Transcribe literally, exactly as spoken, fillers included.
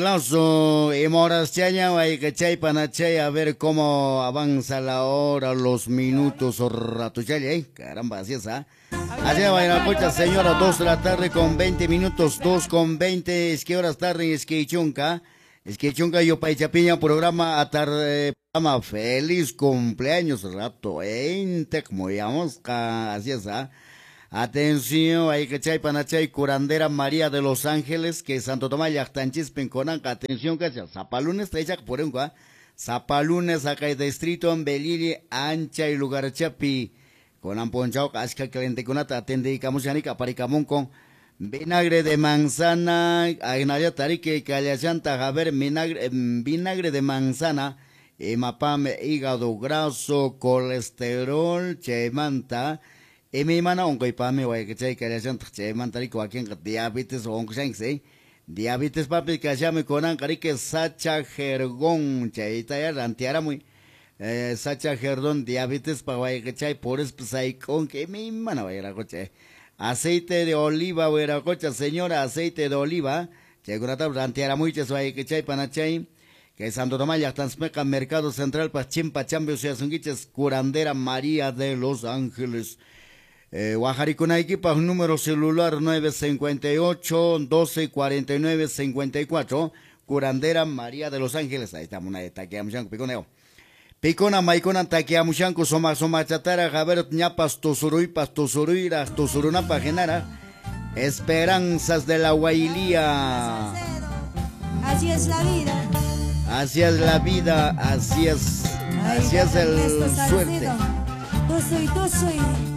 Aplauso y moras chaya, hay que chay panachay, a ver cómo avanza la hora, los minutos o rato chaya, eh, caramba, así es, ¿ah? Así va a ir a cocha, señora, dos de la tarde con veinte minutos, dos con veinte, es que horas tarde, es que chunca, es que chunca yo pa' chapiña, programa a tarde, programa, feliz cumpleaños, rato, veinte, como llamamos, así es, ¿ah? Atención, hay que chay panachay, curandera María de los Ángeles, que Santo Tomás Yachtanchis Penconanca, atención, cacha, Zapalunes, traicha por un gua, Zapalunes, acá el distrito en Belili, ancha y lugar chapi, con amponchao, casca caliente con ata, atende y camusianica, paricamón con vinagre de manzana, agnaya tarique, callachanta, a ver, vinagre, vinagre de manzana, mapame, hígado graso, colesterol, chemanta, y mi mana onko ipame wa que chay que le hacen che mantari ko aquí en diabetes o onko shank sei diabetes papi que ya me conan cari que sacha jergón chay ya rantiara muy eh, sacha jerdón diabetes pa wa que chay por es sai con que mi mana va a coche aceite de oliva wa era coche señora aceite de oliva che gurata rantiara muy che wa que chay panachay que Santo Tomás ya transmeca mercado central pa chimpa chambio se asungiches curandera María de los Ángeles. Eh, Guajaricunaiki, pa número celular nueve cinco ocho, doce cuarenta y nueve cincuenta y cuatro, curandera María de los Ángeles, ahí estamos, una de taqueamushanco, piconeo. Picona, maicona, taqueamushanco, soma, soma, chatara, javer, ñapas, tosurui, pastosurui, rastosuruna, pagenara, esperanzas de la Guailía. Así es la vida. Así es la vida, así es, así es el suerte. Tú soy, tú soy.